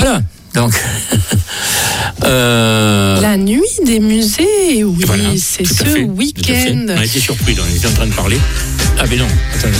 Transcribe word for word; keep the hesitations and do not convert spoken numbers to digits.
Voilà. Donc, euh... la nuit des musées, oui, voilà, c'est ce week-end. On a été surpris, on était en train de parler. Ah, mais non, attendez.